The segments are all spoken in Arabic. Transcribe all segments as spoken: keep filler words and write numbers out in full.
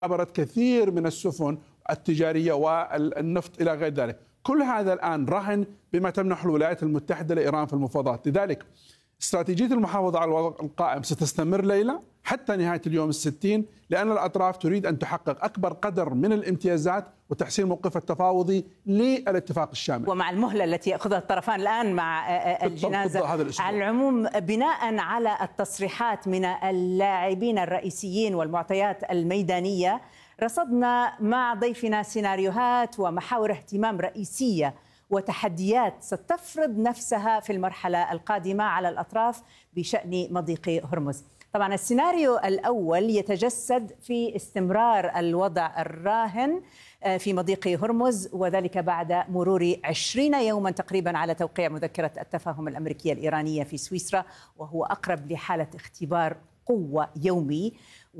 عبرت كثير من السفن التجارية والنفط إلى غير ذلك. كل هذا الآن رهن بما تمنح الولايات المتحدة لإيران في المفاوضات. لذلك استراتيجية المحافظة على الوضع القائم ستستمر ليلة حتى نهاية اليوم الستين، لأن الأطراف تريد أن تحقق أكبر قدر من الامتيازات وتحسين موقفها التفاوضي للاتفاق الشامل. ومع المهلة التي يأخذها الطرفان الآن مع الجنازة على العموم، بناء على التصريحات من اللاعبين الرئيسيين والمعطيات الميدانية، رصدنا مع ضيفنا سيناريوهات ومحاور اهتمام رئيسية وتحديات ستفرض نفسها في المرحلة القادمة على الأطراف بشأن مضيق هرمز. طبعا السيناريو الأول يتجسد في استمرار الوضع الراهن في مضيق هرمز، وذلك بعد مرور عشرين يوما تقريبا على توقيع مذكرة التفاهم الأمريكية الإيرانية في سويسرا، وهو أقرب لحالة اختبار قوة يومي،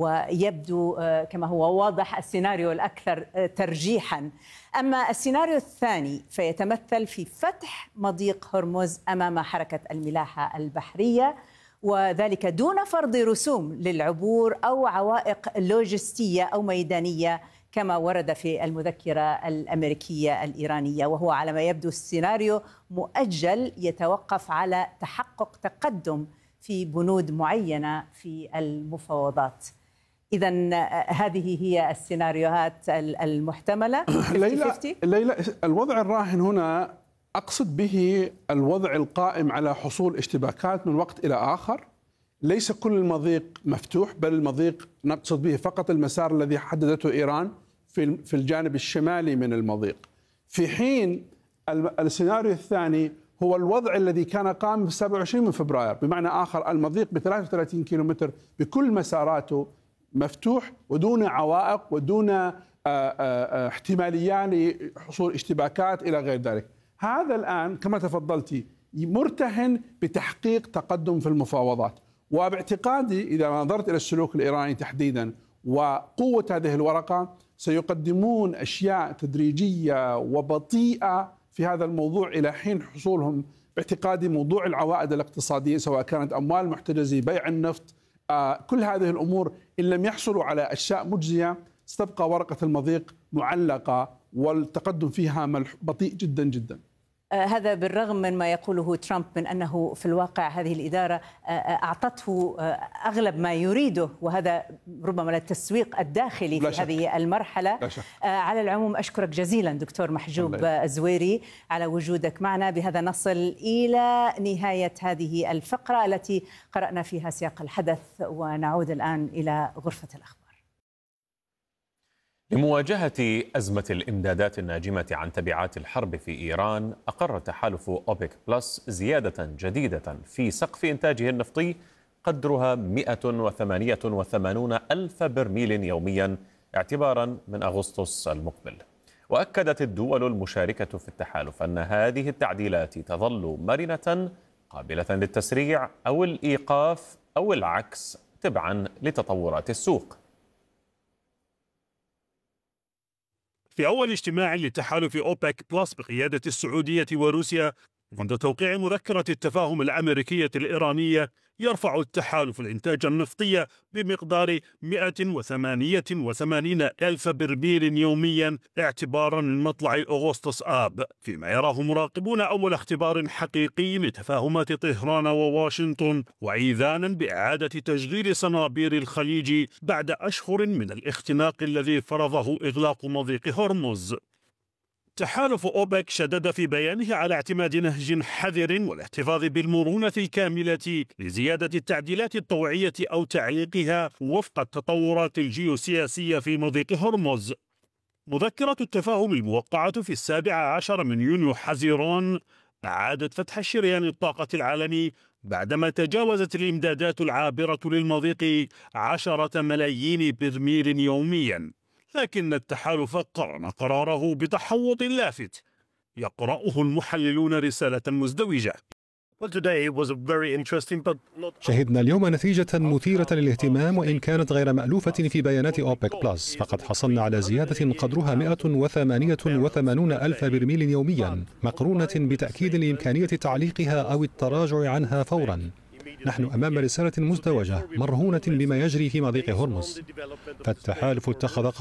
ويبدو كما هو واضح السيناريو الأكثر ترجيحا. أما السيناريو الثاني فيتمثل في فتح مضيق هرمز أمام حركة الملاحة البحرية، وذلك دون فرض رسوم للعبور أو عوائق لوجستية أو ميدانية كما ورد في المذكرة الأمريكية الإيرانية، وهو على ما يبدو السيناريو مؤجل يتوقف على تحقق تقدم في بنود معينة في المفاوضات. إذن هذه هي السيناريوهات المحتملة. ليلى, ليلى الوضع الراهن هنا أقصد به الوضع القائم على حصول اشتباكات من وقت إلى آخر. ليس كل المضيق مفتوح، بل المضيق نقصد به فقط المسار الذي حددته إيران في في الجانب الشمالي من المضيق، في حين السيناريو الثاني هو الوضع الذي كان قائم في سبعة وعشرين من فبراير، بمعنى آخر المضيق ب ثلاثة وثلاثين كيلومتر بكل مساراته مفتوح ودون عوائق ودون احتمالية لحصول اشتباكات إلى غير ذلك. هذا الآن كما تفضلتي مرتهن بتحقيق تقدم في المفاوضات، وباعتقادي إذا نظرت إلى السلوك الإيراني تحديدا وقوة هذه الورقة سيقدمون أشياء تدريجية وبطيئة في هذا الموضوع إلى حين حصولهم باعتقادي موضوع العوائد الاقتصادية، سواء كانت أموال محتجزة، بيع النفط، آه كل هذه الأمور إن لم يحصلوا على أشياء مجزية ستبقى ورقة المضيق معلقة والتقدم فيها بطيء جدا جدا. هذا بالرغم من ما يقوله ترامب من أنه في الواقع هذه الإدارة أعطته أغلب ما يريده، وهذا ربما للتسويق الداخلي في شك. هذه المرحلة. على العموم أشكرك جزيلا دكتور محجوب الزويري على وجودك معنا. بهذا نصل إلى نهاية هذه الفقرة التي قرأنا فيها سياق الحدث، ونعود الآن إلى غرفة الأخبار. لمواجهة أزمة الإمدادات الناجمة عن تبعات الحرب في إيران، أقر تحالف أوبك بلس زيادة جديدة في سقف إنتاجه النفطي قدرها مئة وثمانية وثمانين ألف برميل يوميا اعتبارا من أغسطس المقبل. وأكدت الدول المشاركة في التحالف أن هذه التعديلات تظل مرنة قابلة للتسريع أو الإيقاف أو العكس تبعا لتطورات السوق. في أول اجتماع لتحالف أوبك بلس بقيادة السعودية وروسيا منذ توقيع مذكرة التفاهم الأمريكية الإيرانية، يرفع التحالف الإنتاج النفطي بمقدار مئة وثمانية وثمانين ألف برميل يوميا اعتبارا من مطلع أغسطس آب، فيما يراه مراقبون أول اختبار حقيقي لتفاهمات طهران وواشنطن، وإيذانا بإعادة تشغيل صنابير الخليج بعد أشهر من الاختناق الذي فرضه إغلاق مضيق هرمز. تحالف أوبك شدد في بيانه على اعتماد نهج حذر والاحتفاظ بالمرونة الكاملة لزيادة التعديلات الطوعية أو تعليقها وفق التطورات الجيوسياسية في مضيق هرمز. مذكرة التفاهم الموقعة في السابع عشر من يونيو حزيران أعادت فتح شريان الطاقة العالمي بعدما تجاوزت الإمدادات العابرة للمضيق عشرة ملايين برميل يوميا، لكن التحالف قرن قراره بتحوط لافت يقرأه المحللون رسالة مزدوجة. شهدنا اليوم نتيجة مثيرة للاهتمام وإن كانت غير مألوفة في بيانات أوبك بلس، فقد حصلنا على زيادة قدرها مئة وثمانية وثمانين ألف برميل يوميا، مقرونة بتأكيد لإمكانية تعليقها أو التراجع عنها فورا. نحن أمام رسالة مزدوجة مرهونة بما يجري في مضيق هرمز. فالتحالف اتخذ